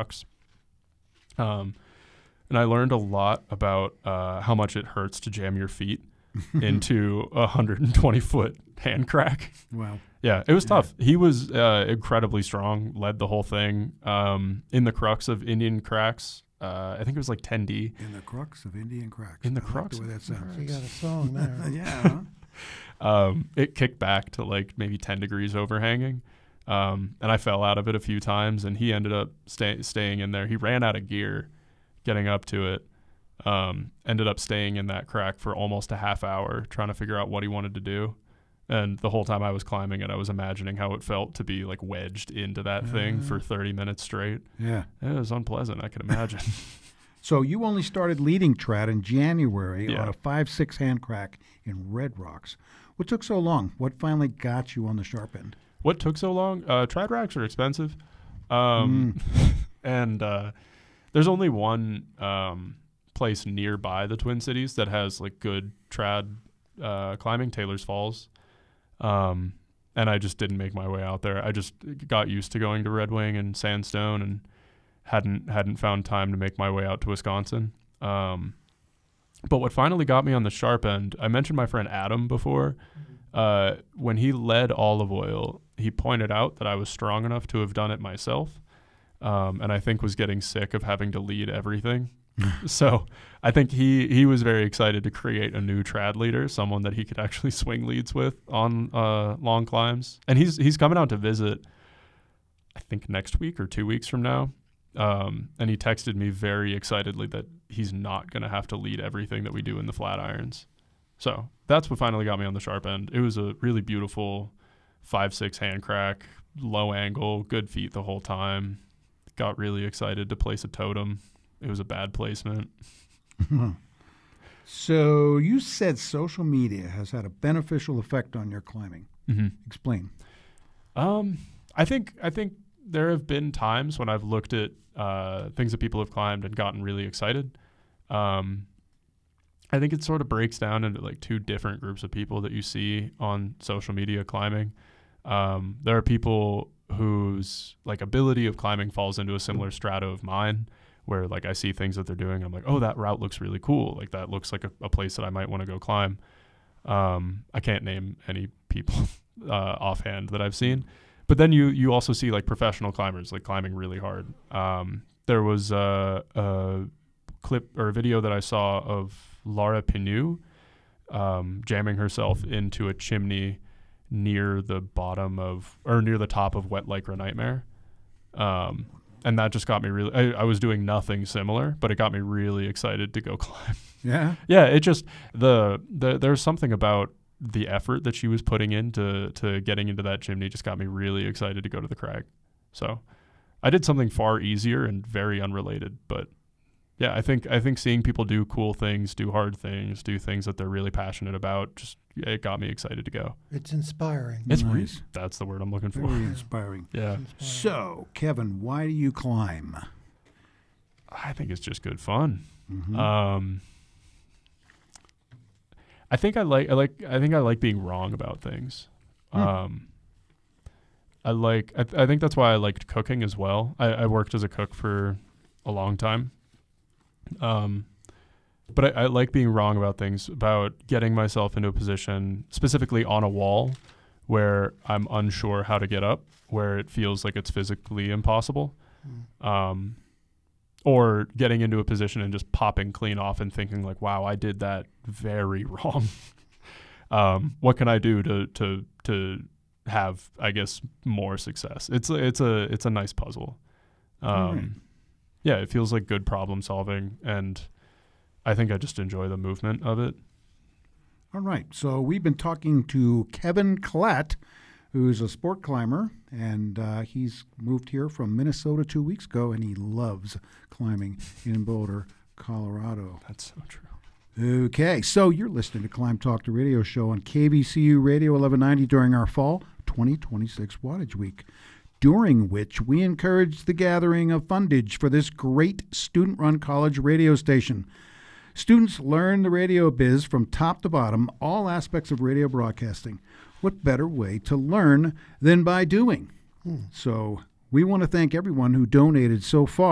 crux. And I learned a lot about how much it hurts to jam your feet into a 120-foot hand crack. Wow. Yeah, it was tough. He was incredibly strong, led the whole thing. In the crux of Indian cracks, I think it was like 10D. In the crux of Indian cracks. In the I like crux. the way that sounds. You got a song there. Yeah. It kicked back to like maybe 10 degrees overhanging. And I fell out of it a few times, and he ended up staying in there. He ran out of gear getting up to it. Ended up staying in that crack for almost a half hour trying to figure out what he wanted to do. And the whole time I was climbing it, I was imagining how it felt to be like wedged into that thing for 30 minutes straight. Yeah. It was unpleasant, I can imagine. So you only started leading trad in January Yeah. on a 5.6 hand crack in Red Rocks. What took so long? What finally got you on the sharp end? What took so long? Trad racks are expensive. And there's only one place nearby the Twin Cities that has like good trad climbing, Taylor's Falls. And I just didn't make my way out there. I just got used to going to Red Wing and Sandstone and hadn't found time to make my way out to Wisconsin. But what finally got me on the sharp end, I mentioned my friend Adam before. When he led Olive Oil, he pointed out that I was strong enough to have done it myself. And I think was getting sick of having to lead everything. So I think he was very excited to create a new trad leader, someone that he could actually swing leads with on long climbs. And he's coming out to visit, I think next week or 2 weeks from now. And he texted me very excitedly that he's not going to have to lead everything that we do in the flat irons. So that's what finally got me on the sharp end. It was a really beautiful 5.6 hand crack, low angle, good feet the whole time. Got really excited to place a totem. It was a bad placement. So you said social media has had a beneficial effect on your climbing. Mm-hmm. Explain. I think there have been times when I've looked at things that people have climbed and gotten really excited. I think it sort of breaks down into like two different groups of people that you see on social media climbing. There are people whose like ability of climbing falls into a similar strata of mine, where like I see things that they're doing and I'm like, oh, that route looks really cool. Like that looks like a place that I might want to go climb. I can't name any people offhand that I've seen. But then you also see like professional climbers like climbing really hard. There was a clip or a video that I saw of Laura Pinu jamming herself into a chimney near the top of Wet Lycra Nightmare. And that just got me really, I was doing nothing similar, but it got me really excited to go climb. Yeah. Yeah. It just, there's something about the effort that she was putting into getting into that chimney just got me really excited to go to the crag. So I did something far easier and very unrelated, but yeah, I think seeing people do cool things, do hard things, do things that they're really passionate about, just it got me excited to go. It's inspiring. It's Nice. that's the word I'm looking for. Very inspiring. Yeah. So, Kevin, why do you climb? I think it's just good fun. Mm-hmm. I think I like being wrong about things. I think that's why I liked cooking as well. I worked as a cook for a long time. But I like being wrong about things, about getting myself into a position, specifically on a wall, where I'm unsure how to get up, where it feels like it's physically impossible. Or getting into a position and just popping clean off and thinking like, wow, I did that very wrong. What can I do to have, I guess, more success? It's a nice puzzle. Right. Yeah, it feels like good problem solving, and I think I just enjoy the movement of it. All right. So we've been talking to Kevin Klatt, who's a sport climber, and he's moved here from Minnesota 2 weeks ago, and he loves climbing in Boulder, Colorado. That's so true. Okay, so you're listening to Climb Talk, the radio show on KVCU Radio 1190 during our fall 2026 Wattage Week, during which we encourage the gathering of fundage for this great student-run college radio station. Students learn the radio biz from top to bottom, all aspects of radio broadcasting. What better way to learn than by doing? So we want to thank everyone who donated so far.